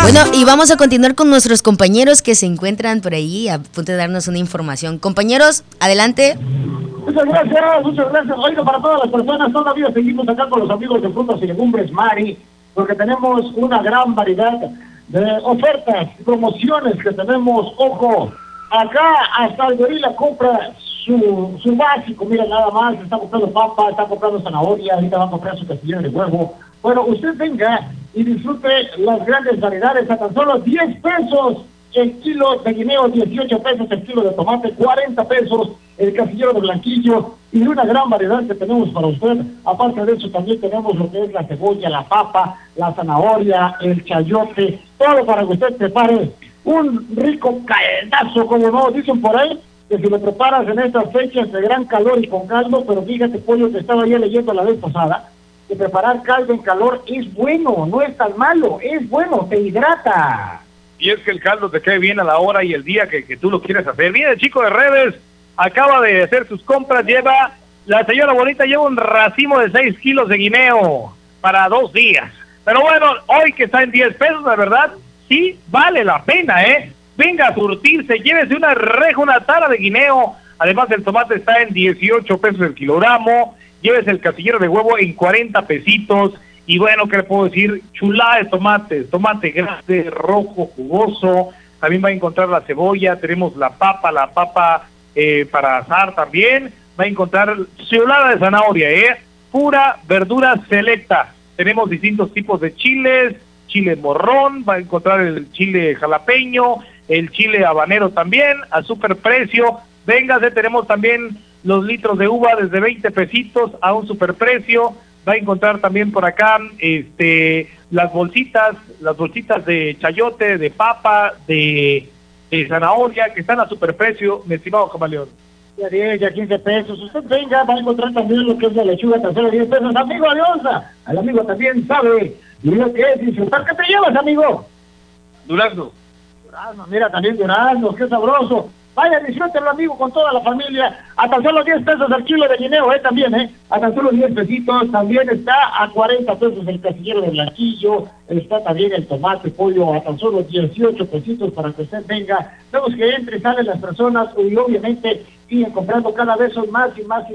Bueno, y vamos a continuar con nuestros compañeros que se encuentran por ahí a punto de darnos una información. Compañeros, adelante. Muchas gracias. Oiga, para todas las personas, todavía seguimos acá con los amigos de Frutas y Legumbres Mari, porque tenemos una gran variedad de ofertas, promociones que tenemos. Ojo, acá hasta el gorila compra su básico, mira nada más, está comprando papa, está comprando zanahoria, ahorita va a comprar su castillero de huevo. Bueno, usted venga y disfrute las grandes variedades a tan solo 10 pesos el kilo de guineo, 18 pesos el kilo de tomate, 40 pesos el castillero de blanquillo, y una gran variedad que tenemos para usted. Aparte de eso también tenemos lo que es la cebolla, la papa, la zanahoria, el chayote, todo para que usted prepare un rico caldazo, como no dicen por ahí, que si lo preparas en estas fechas de gran calor y con caldo. Pero fíjate, pollo, que estaba ya leyendo la vez pasada, que preparar caldo en calor es bueno, no es tan malo, es bueno, te hidrata. Y es que el caldo te cae bien a la hora y el día que tú lo quieres hacer. Viene el chico de redes, acaba de hacer sus compras, la señora bonita lleva un racimo de 6 kilos de guineo para 2 días. Pero bueno, hoy que está en 10 pesos, la verdad, sí vale la pena, ¿eh? Venga a surtirse, llévese una tara de guineo. Además, el tomate está en 18 pesos el kilogramo. Llévese el castillero de huevo en 40 pesitos. Y bueno, ¿qué le puedo decir? Chulada de tomate grande, rojo, jugoso. También va a encontrar la cebolla, tenemos la papa para asar también. Va a encontrar chulada de zanahoria, pura verdura selecta. Tenemos distintos tipos de chiles, chile morrón, va a encontrar el chile jalapeño, el chile habanero también, a super precio. Véngase, tenemos también los litros de uva desde 20 pesitos a un super precio. Va a encontrar también por acá las bolsitas de chayote, de papa, de zanahoria, que están a superprecio, mi estimado camaleón. Ya 10, ya 15 pesos. Usted venga, va a encontrar también lo que es la lechuga tan solo 10 pesos. Amigo Alonza, al amigo también sabe lo que es disfrutar. ¿Qué te llevas, amigo? Durazno, mira, también durazno, qué sabroso. Vaya, disfrútenlo, amigo, con toda la familia. A tan solo 10 pesos el kilo de guineo, también, a tan solo 10 pesitos. También está a 40 pesos el castillero de blanquillo. Está también el tomate, pollo, a tan solo 18 pesitos para que usted venga. Vemos que entre y salen las personas y obviamente siguen comprando cada vez son más y más.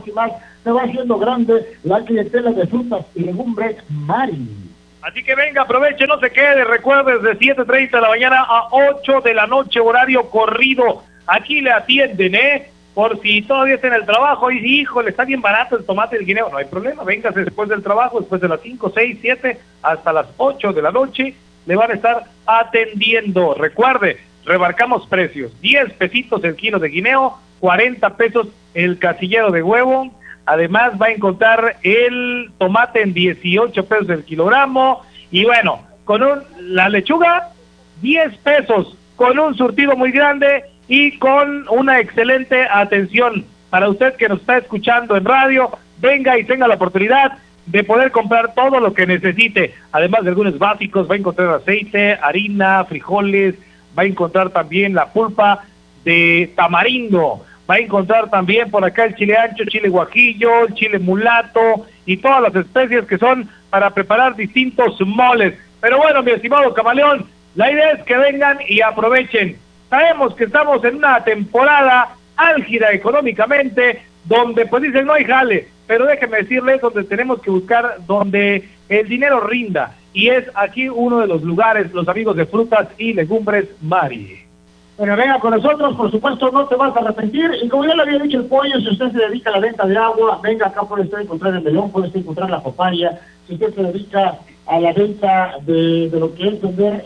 Se va haciendo grande la clientela de Frutas y Legumbres Mari. Así que venga, aproveche, no se quede. Recuerde, desde 7:30 de la mañana a 8 de la noche, horario corrido. Aquí le atienden, por si todavía está en el trabajo y dice, híjole, está bien barato el tomate y el guineo. No hay problema, véngase después del trabajo, después de las 5, 6, 7, hasta las 8 de la noche, le van a estar atendiendo. Recuerde, remarcamos precios, 10 pesitos el kilo de guineo, 40 pesos el castillero de huevo. Además va a encontrar el tomate en 18 pesos el kilogramo. Y bueno, con la lechuga, 10 pesos, con un surtido muy grande y con una excelente atención. Para usted que nos está escuchando en radio, venga y tenga la oportunidad de poder comprar todo lo que necesite. Además de algunos básicos, va a encontrar aceite, harina, frijoles, va a encontrar también la pulpa de tamarindo. Va a encontrar también por acá el chile ancho, chile guajillo, el chile mulato y todas las especies que son para preparar distintos moles. Pero bueno, mi estimado camaleón, la idea es que vengan y aprovechen. Sabemos que estamos en una temporada álgida económicamente, donde pues dicen no hay jale, pero déjenme decirles donde tenemos que buscar donde el dinero rinda. Y es aquí uno de los lugares, los amigos de Frutas y Legumbres Mari. Bueno, venga con nosotros, por supuesto, no te vas a arrepentir. Y como ya le había dicho el pollo, si usted se dedica a la venta de agua, venga acá, puede usted encontrar el melón, puede usted encontrar la papaya. Si usted se dedica a la venta de lo que es vender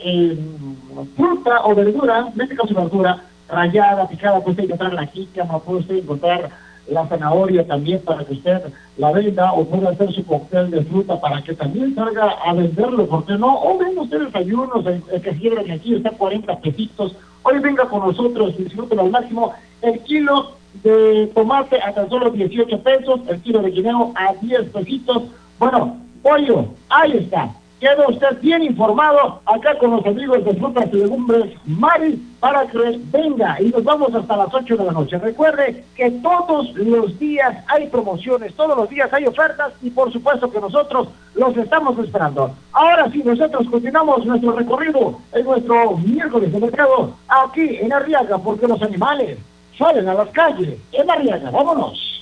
fruta o verdura, vende con su verdura rallada, picada, puede usted encontrar la jícama, puede usted encontrar la zanahoria también para que usted la venda, o puede hacer su cóctel de fruta para que también salga a venderlo, ¿por qué no? O venga usted desayunos, el que cierren aquí está 40 pesitos. Hoy venga con nosotros, disfruten al máximo. El kilo de tomate a tan solo 18 pesos, el kilo de guineo a 10 pesitos. Bueno, pollo, ahí está. quede usted bien informado acá con los amigos de Frutas y Legumbres Mari para que venga y nos vamos hasta las 8 de la noche. Recuerde que todos los días hay promociones, todos los días hay ofertas y por supuesto que nosotros los estamos esperando. Ahora sí, nosotros continuamos nuestro recorrido en nuestro miércoles de mercado aquí en Arriaga, porque los animales salen a las calles en Arriaga. ¡Vámonos!